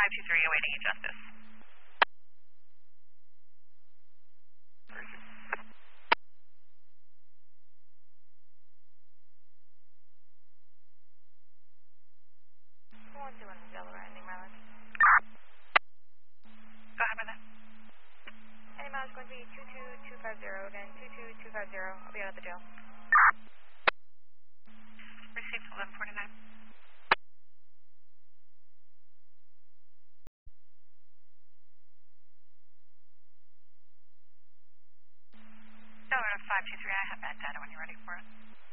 523 awaiting justice. Go ahead with it. Any miles going to be 22250, again 22250. I'll be out of the jail. Received 1149. No, 523, I have that data when you're ready for it.